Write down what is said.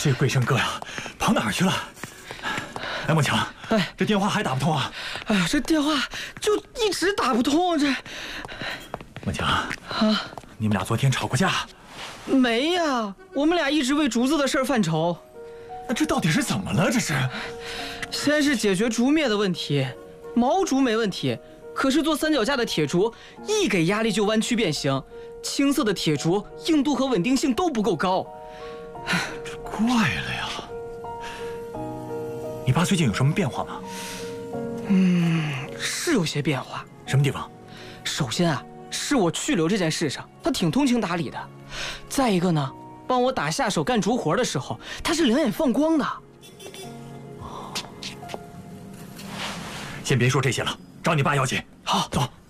这贵生哥呀，跑哪儿去了？哎，孟强， 哎， 这电话还打不通啊？ 哎呀，这电话就一直打不通，这。 孟强啊，你们俩昨天吵过架？ 没呀，我们俩一直为竹子的事儿犯愁。 那这到底是怎么了？这是？ 先是解决竹篾的问题，毛竹没问题，可是做三脚架的铁竹一给压力就弯曲变形，青色的铁竹硬度和稳定性都不够高。 这怪了呀！你爸最近有什么变化吗？ 是有些变化。 什么地方？ 首先啊，是我去留这件事上，他挺通情达理的。再一个呢，帮我打下手干竹活的时候，他是两眼放光的。 先别说这些了，找你爸要紧。 好， 走。